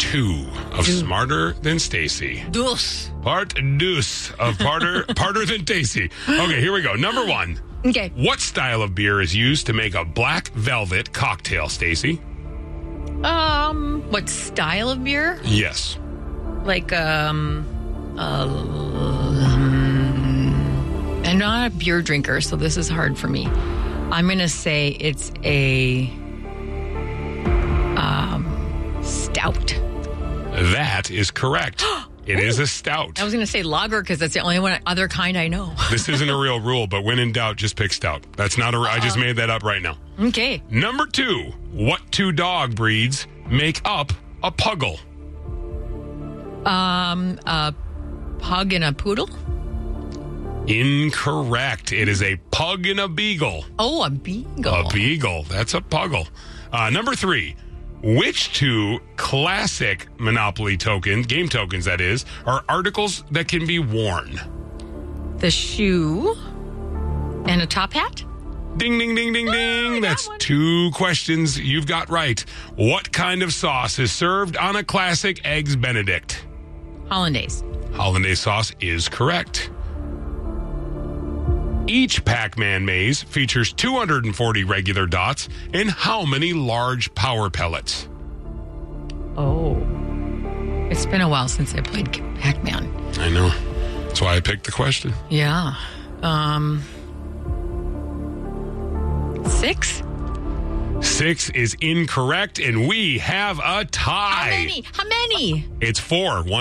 2 of Smarter Than Stacy. Deuce. Part deuce of Parter Than Stacy. Okay, here we go. Number 1. Okay. What style of beer is used to make a black velvet cocktail, Stacy? What style of beer? Yes. Like, I'm not a beer drinker, so this is hard for me. I'm going to say it's a stout. That is correct. It is a stout. I was going to say lager because that's the only other kind I know. This isn't a real rule, but when in doubt, just pick stout. That's not I just made that up right now. Okay. Number 2. What 2 dog breeds make up a puggle? A pug and a poodle? Incorrect. It is a pug and a beagle. Oh, a beagle. A beagle. That's a puggle. Number 3. Which 2 classic Monopoly tokens, game tokens that is, are articles that can be worn? The shoe and a top hat? Ding, ding, ding, ding, ding. That's 2 questions you've got right. What kind of sauce is served on a classic Eggs Benedict? Hollandaise. Hollandaise sauce is correct. Each Pac-Man maze features 240 regular dots and how many large power pellets? Oh. It's been a while since I played Pac-Man. I know. That's why I picked the question. Yeah. 6? 6 is incorrect, and we have a tie. How many? It's 4.